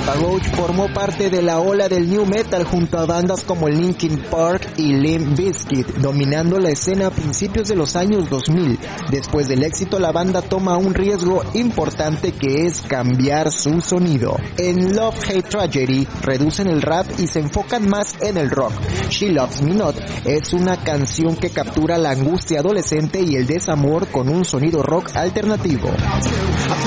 Papa Roach formó parte de la ola del new metal junto a bandas como Linkin Park y Limp Bizkit, dominando la escena a principios de los años 2000. Después del éxito, la banda toma un riesgo importante que es cambiar su sonido. En Love Hate Tragedy reducen el rap y se enfocan más en el rock. She Loves Me Not es una canción que captura la angustia adolescente y el desamor con un sonido rock alternativo.